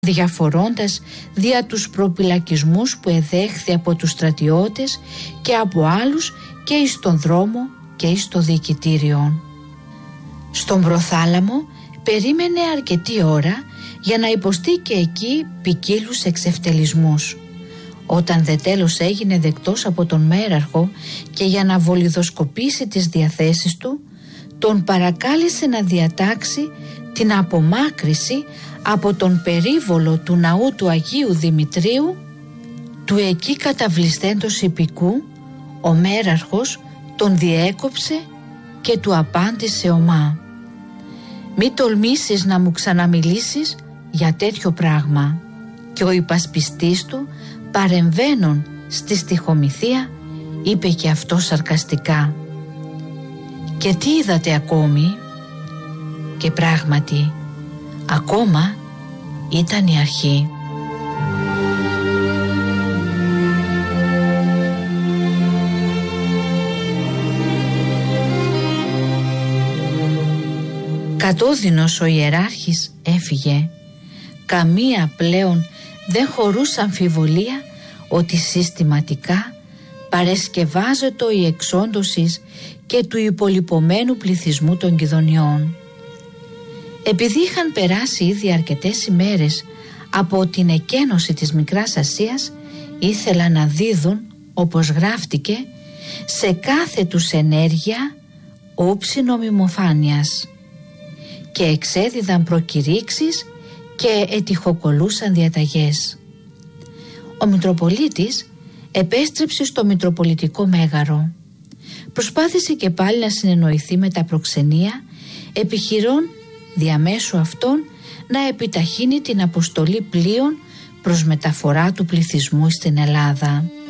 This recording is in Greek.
διαφορώντας δια τους προπυλακισμούς που εδέχθη από τους στρατιώτες και από άλλους και εις τον δρόμο και εις το διοικητήριον. Στον προθάλαμο περίμενε αρκετή ώρα για να υποστεί και εκεί ποικίλους εξευτελισμούς. Όταν δε τέλος έγινε δεκτός από τον μέραρχο και για να βολιδοσκοπήσει τις διαθέσεις του, τον παρακάλεσε να διατάξει την απομάκρυση από τον περίβολο του ναού του Αγίου Δημητρίου. Του εκεί καταβληστέντος υπηκού ο μέραρχος τον διέκοψε και του απάντησε ομά: «Μη τολμήσεις να μου ξαναμιλήσεις για τέτοιο πράγμα». Και ο υπασπιστής του, παρεμβαίνων στη στιχομυθία, είπε και αυτό σαρκαστικά: «Και τι είδατε ακόμη?» Και πράγματι ακόμα ήταν η αρχή. Κατώδυνος ο ιεράρχης έφυγε. Καμία πλέον δεν χωρούσε αμφιβολία ότι συστηματικά παρεσκευάζεται η εξόντωσης και του υπολοιπωμένου πληθυσμού των Κιδωνιών. Επειδή είχαν περάσει ήδη αρκετές ημέρες από την εκένωση της Μικράς Ασίας, ήθελαν να δίδουν, όπως γράφτηκε, σε κάθε τους ενέργεια όψη νομιμοφάνειας, και εξέδιδαν προκηρύξεις και ετυχοκολούσαν διαταγές. Ο Μητροπολίτης επέστρεψε στο Μητροπολιτικό Μέγαρο. Προσπάθησε και πάλι να συνεννοηθεί με τα προξενία, επιχειρών διαμέσου αυτών να επιταχύνει την αποστολή πλοίων προς μεταφορά του πληθυσμού στην Ελλάδα.